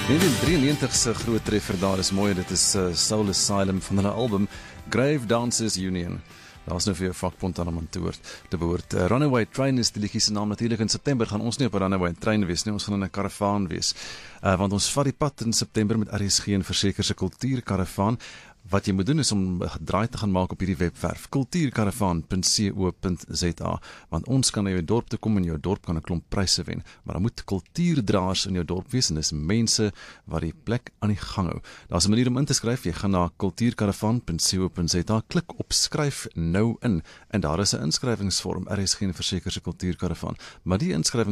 1993 se groot treffer daar is mooi, dit is Soul Asylum van hulle album Grave Dancers Union. Daar is nou vir jou vakpunt aan om aan te behoort. Runaway Train is die liedjie se naam natuurlik. In September gaan ons nie op 'n Runaway Train wees nie, ons gaan in 'n karavaan wees. Want ons vat die pad in September met RSG en Verseker se kultuurkaravaan. Wat jy moet doen is om 'n draai te gaan maak op hierdie webwerf, kultuurkaravaan.co.za, want ons kan na jou dorp toe kom en jou dorp kan 'n klomp pryse wen, maar daar moet kultuurdraers in jou dorp wees en dis mense wat die plek aan die gang hou. Daar's 'n manier om in te skryf, jy gaan na kultuurkaravaan.co.za, klik op skryf nou in en daar is 'n inskrywingsvorm, RSG en Verseker se kultuurkaravaan, maar die inskrywing